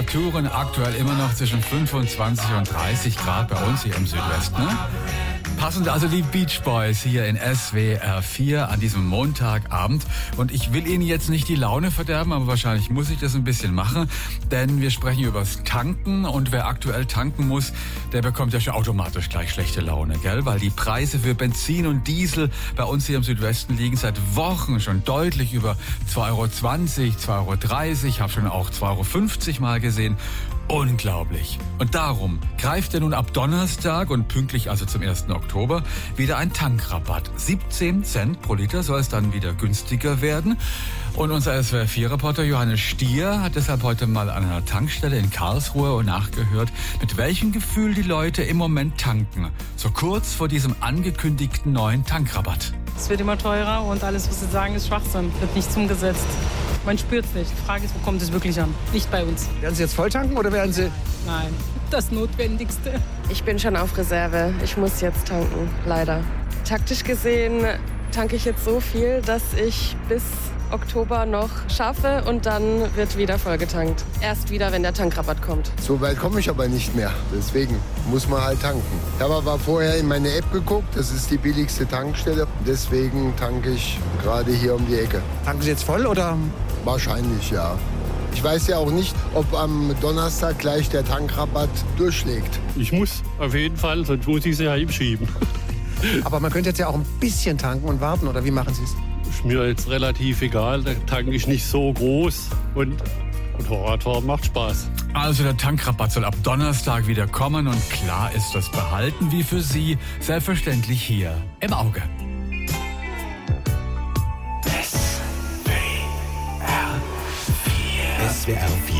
Temperaturen aktuell immer noch zwischen 25 und 30 Grad bei uns hier im Südwesten. Ne? Passend also die Beach Boys hier in SWR 4 an diesem Montagabend. Und ich will Ihnen jetzt nicht die Laune verderben, aber wahrscheinlich muss ich das ein bisschen machen. Denn wir sprechen übers Tanken und wer aktuell tanken muss, der bekommt ja schon automatisch gleich schlechte Laune, gell? Weil die Preise für Benzin und Diesel bei uns hier im Südwesten liegen seit Wochen schon deutlich über 2,20 €, 2,30 €. Ich habe schon auch 2,50 € mal gesehen. Unglaublich. Und darum greift ja nun ab Donnerstag und pünktlich also zum 1. Oktober wieder ein Tankrabatt. 17 Cent pro Liter soll es dann wieder günstiger werden. Und unser SWR4-Reporter Johannes Stier hat deshalb heute mal an einer Tankstelle in Karlsruhe nachgehört, mit welchem Gefühl die Leute im Moment tanken. So kurz vor diesem angekündigten neuen Tankrabatt. Es wird immer teurer und alles, was Sie sagen, ist Schwachsinn. Wird nichts umgesetzt. Man spürt es nicht. Die Frage ist, wo kommt es wirklich an? Nicht bei uns. Werden Sie jetzt voll tanken oder werden Sie... Nein, das Notwendigste. Ich bin schon auf Reserve. Ich muss jetzt tanken, leider. Taktisch gesehen tanke ich jetzt so viel, dass ich bis Oktober noch schaffe und dann wird wieder vollgetankt. Erst wieder, wenn der Tankrabatt kommt. So weit komme ich aber nicht mehr. Deswegen muss man halt tanken. Ich habe aber vorher in meine App geguckt. Das ist die billigste Tankstelle. Deswegen tanke ich gerade hier um die Ecke. Tanken Sie jetzt voll oder? Wahrscheinlich, ja. Ich weiß ja auch nicht, ob am Donnerstag gleich der Tankrabatt durchschlägt. Ich muss auf jeden Fall, sonst muss ich sie heimschieben. Aber man könnte jetzt ja auch ein bisschen tanken und warten, oder wie machen Sie es? Ist mir jetzt relativ egal, der Tank ist nicht so groß und Fahrradfahren macht Spaß. Also der Tankrabatt soll ab Donnerstag wieder kommen und klar ist das Behalten wie für Sie selbstverständlich hier im Auge. SWR 4